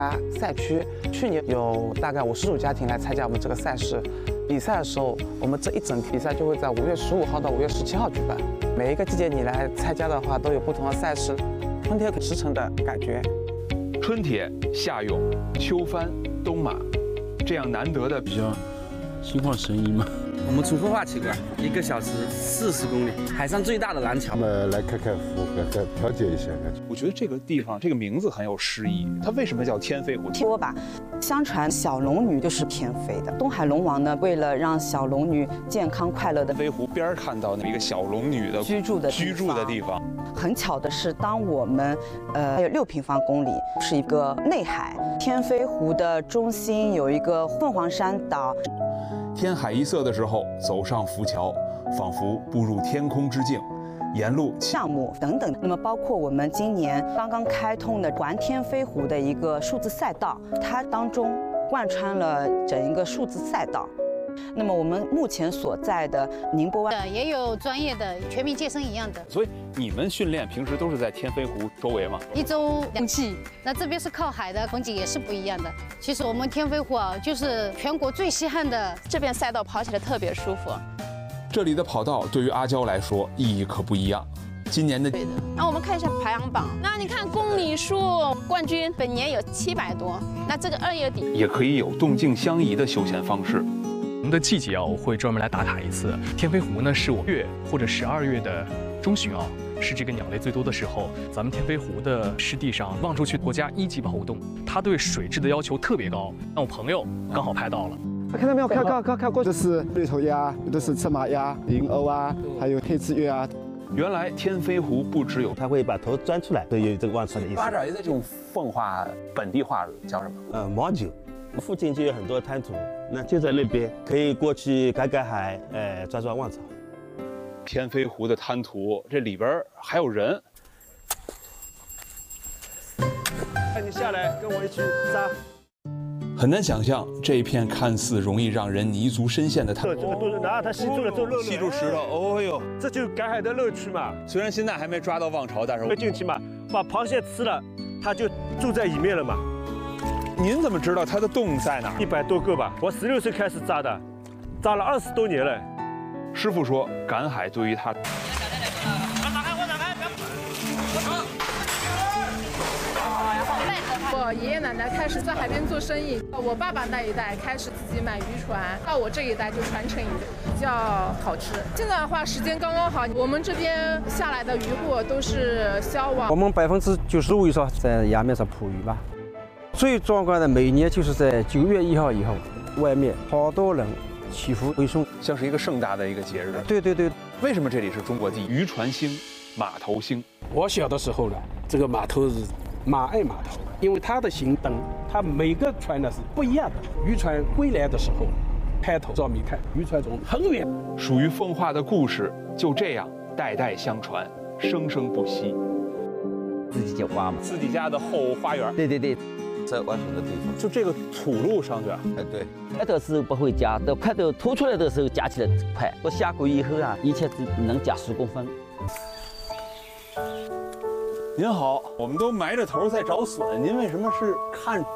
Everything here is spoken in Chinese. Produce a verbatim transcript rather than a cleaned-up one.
赛区，去年有大概五十组家庭来参加我们这个赛事。比赛的时候，我们这一整比赛就会在五月十五号到五月十七号举办。每一个季节你来参加的话，都有不同的赛事，春天驰骋的感觉。 春铁、夏泳、秋帆、冬马，这样难得的比较心旷神怡嘛。 我们从奉化起过来，一个小时四十公里，海上最大的廊桥。 我们来开开腹，来调节一下。 我觉得这个地方这个名字很有诗意，它为什么叫天飞湖？ 说吧，相传小龙女就是天飞的。东海龙王呢，为了让小龙女健康快乐的飞湖边看到那一个小龙女的居住的居住的地方。 很巧的是，当我们呃有六平方公里是一个内海，天飞湖的中心有一个凤凰山岛。 天海一色的时候，走上浮桥，仿佛步入天空之境。沿路项目等等，那么包括我们今年刚刚开通的环天飞湖的一个数字赛道，它当中贯穿了整一个数字赛道。那么我们目前所在的宁波湾也有专业的全民健身一样的， 所以你们训练平时都是在天飞湖周围吗？ 一周两期。那这边是靠海的，风景也是不一样的。其实我们天飞湖啊，就是全国最稀罕的， 这边赛道跑起来特别舒服。 这里的跑道对于阿娇来说意义可不一样。今年的， 对的。然后我们看一下排行榜，那你看公里数冠军本年有七百多，那这个二月底也可以有动静相宜的休闲方式。 我们的季节啊，我会专门来打卡一次。天飞湖呢，是我月或者十二月的中旬啊，是这个鸟类最多的时候。咱们天飞湖的湿地上望出去，国家一级保护动物，它对水质的要求特别高。那我朋友刚好拍到了。 看到没有？看看看看过，这是绿头鸭，有的是赤马鸭、银鸥啊，还有黑翅鸢啊。 原来天飞湖不只有， 它会把头钻出来，都有这个望潮的意思。 八爪鱼的这种奉化本地话叫什么？ 呃，毛酒。附近就有很多滩涂，那就在那边，可以过去赶赶海，呃，抓抓望潮。 天飞湖的滩涂，这里边还有人。 那你下来跟我一起扎。 很难想象这一片看似容易让人泥足深陷的滩涂，这个都是拿它吸住了，这肉吸住石头，哦呦， 这就是赶海的乐趣嘛。 虽然现在还没抓到望潮，但是会进去嘛，把螃蟹吃了，它就住在里面了嘛。 您怎么知道它的洞在哪儿？ 一百多个吧，我十六岁开始扎的，扎了二十多年了。 师傅说，赶海对于他。 我爷爷奶奶开始在海边做生意，我爸爸那一代开始自己买渔船，到我这一代就传承比较好吃。现在的话时间刚刚好，我们这边下来的渔货都是销往。 我们百分之九十五以上在崖面上捕鱼吧。最壮观的每年就是在九月一号以后，外面好多人祈福回送， 像是一个盛大的一个节日。 对对对。 为什么这里是中国第一渔船星、码头星？ 我小的时候呢，这个码头是马爱码头，因为它的星灯，它每个船呢是不一样的。渔船归来的时候，抬头照明看，渔船从很远。 属于奉化的故事就这样代代相传，生生不息。 自己家花嘛， 自己家的后花园。 对对对。 在玩水的地方， 就这个土路上去啊？ 哎，对。 开头是不会夹，等开头凸出来的时候夹起来快。我下过以后啊，一切只能夹十公分。 您好，我们都埋着头在找笋，您为什么是看